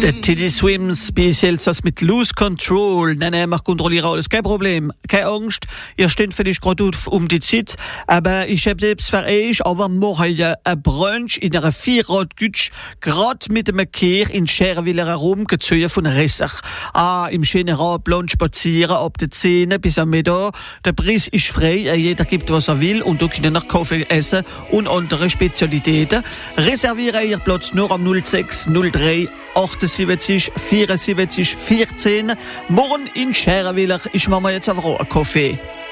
Der Teddy Swim speziell das mit Lose Control. Nein, wir kontrollieren alles. Kein Problem. Keine Angst. Ihr steht vielleicht gerade um die Zeit. Aber ich habe selbst für euch, aber morgen ein Brunch in einer Vierradgütsch, gerade mit dem Kehr in Scherwiller herumgezogen von Ressach. Im schönen Radplan spazieren, ab der 10 bis am Mittag. Der Preis ist frei. Jeder gibt, was er will. Und da können nach Kaffee essen und andere Spezialitäten. Reserviere ihr Platz nur am 06 03 78 74 14. Morgen in Scherwiller. Ich mache mir jetzt aber auch einen Kaffee.